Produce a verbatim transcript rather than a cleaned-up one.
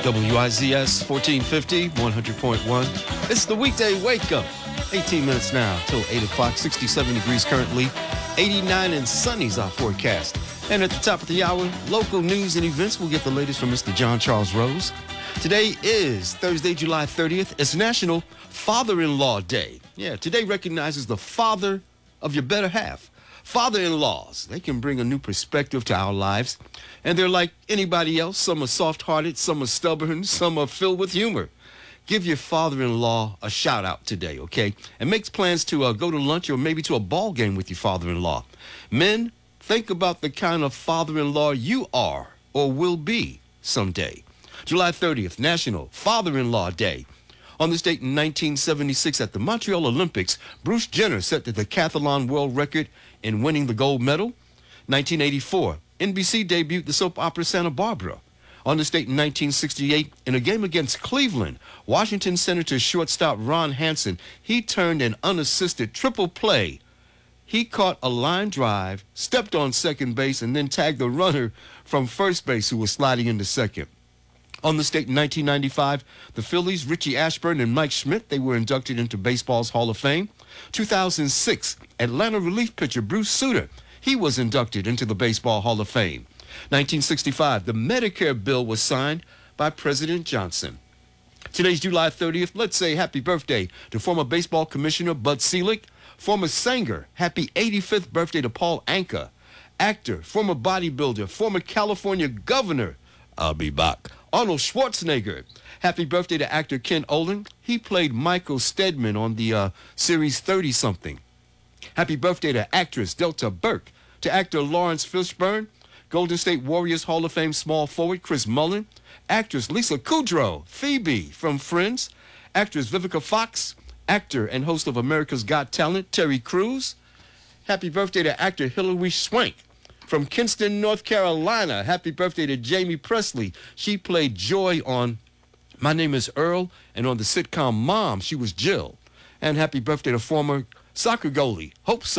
W I Z S fourteen fifty, one hundred point one. It's the weekday wake up. eighteen minutes now till eight o'clock, sixty-seven degrees currently, eighty-nine and sunny's our forecast. And at the top of the hour, local news and events. We'll get the latest from Mister John Charles Rose. Today is Thursday, July thirtieth. It's National Father-in-Law Day. Yeah, today recognizes the father of your better half. Father-in-laws, they can bring a new perspective to our lives. And they're like anybody else. Some are soft-hearted, some are stubborn, some are filled with humor. Give your father-in-law a shout-out today, okay? And make plans to uh, go to lunch or maybe to a ball game with your father-in-law. Men, think about the kind of father-in-law you are or will be someday. July thirtieth, National Father-in-Law Day. On this date in nineteen seventy-six at the Montreal Olympics, Bruce Jenner set the decathlon world record in winning the gold medal. nineteen eighty-four, N B C debuted the soap opera Santa Barbara. On this date in nineteen sixty-eight, in a game against Cleveland, Washington Senator shortstop Ron Hansen, he turned an unassisted triple play. He caught a line drive, stepped on second base, and then tagged the runner from first base who was sliding into second. On this date in nineteen ninety-five, the Phillies, Richie Ashburn and Mike Schmidt, they were inducted into baseball's Hall of Fame. two thousand six, Atlanta relief pitcher Bruce Sutter, he was inducted into the Baseball Hall of Fame. nineteen sixty-five, the Medicare bill was signed by President Johnson. Today's July thirtieth. Let's say happy birthday to former baseball commissioner Bud Selig, former singer, happy eighty-fifth birthday to Paul Anka, actor, former bodybuilder, former California governor, I'll be back, Arnold Schwarzenegger. Happy birthday to actor Ken Olin. He played Michael Stedman on the uh, series thirty-something. Happy birthday to actress Delta Burke, to actor Lawrence Fishburne, Golden State Warriors Hall of Fame small forward Chris Mullin, actress Lisa Kudrow, Phoebe from Friends, actress Vivica Fox, actor and host of America's Got Talent Terry Crews. Happy birthday to actor Hilary Swank from Kinston, North Carolina. Happy birthday to Jamie Presley. She played Joy on My Name is Earl, and on the sitcom Mom, she was Jill. And happy birthday to former soccer goalie Hope